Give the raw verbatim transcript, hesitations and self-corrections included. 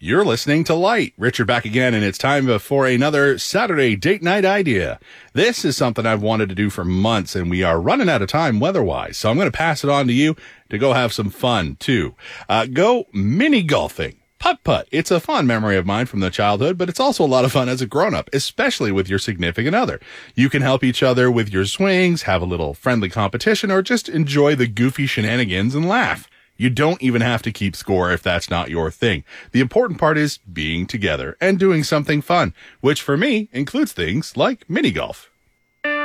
You're listening to Light. Richard back again, and it's time for another Saturday date night idea. This is something I've wanted to do for months, and we are running out of time weather-wise, so I'm going to pass it on to you to go have some fun, too. Uh, go mini golfing. Putt-putt. It's a fond memory of mine from the childhood, but it's also a lot of fun as a grown-up, especially with your significant other. You can help each other with your swings, have a little friendly competition, or just enjoy the goofy shenanigans and laugh. You don't even have to keep score if that's not your thing. The important part is being together and doing something fun, which for me includes things like mini golf.